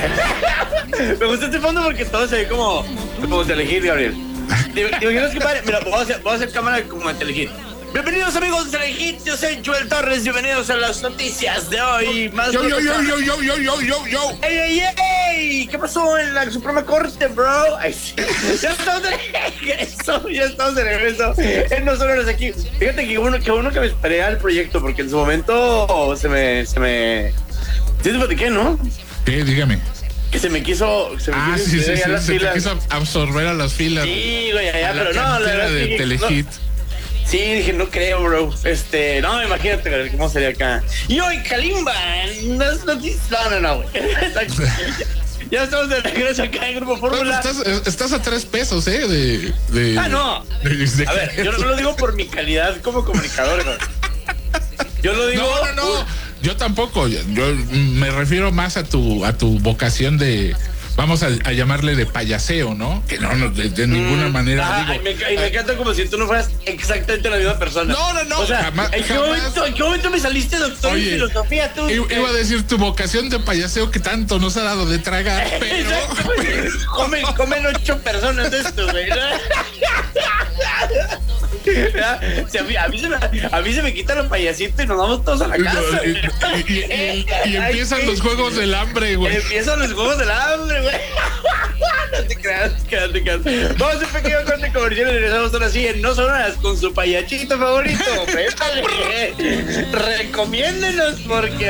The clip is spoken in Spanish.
Me gusta este fondo porque todo se ve como Telehit, Gabriel. ¿Te imaginas qué padre? Mira, vamos a hacer cámara como en Telehit. Bienvenidos amigos de Telehit, yo soy Joel Torres, bienvenidos a las noticias de hoy. Yo. ¡Ey! ¿Qué pasó en la Suprema Corte, bro? Ay, sí. Ya estamos de regreso. No solo eres aquí. Fíjate que uno que me esperé al proyecto porque en su momento se me... ¿Sí te platiqué, no? ¿Qué? Dígame. Que se me quiso Sí, se te quiso absorber a las filas. Sí, güey, allá, pero no, la verdad de Telehit. No. Sí, dije, no creo, bro. No, imagínate cómo sería acá. Y hoy, Kalimba, no, güey. Ya estamos de regreso acá en Grupo Fórmula. Estás a 3 pesos, no. A ver, yo no lo digo por mi calidad como comunicador, güey. Yo lo digo. No. Yo tampoco. Yo me refiero más a tu vocación de. Vamos a llamarle de payaseo, ¿no? Que no de ninguna manera. Me encanta como si tú no fueras exactamente la misma persona. No. O sea, jamás. ¿en qué momento me saliste doctor en filosofía tú? Iba a decir tu vocación de payaseo que tanto nos ha dado de tragar, pero... Comen 8 personas de esto, güey. A mí se me quita los payasitos y nos vamos todos a la casa. Y empiezan los juegos del hambre, güey. Empiezan los juegos del hambre, güey. No te creas. Vamos a un pequeño corte comercial y regresamos ahora sí en No Sonoras con su payachito favorito. Préstale. Recomiéndenos porque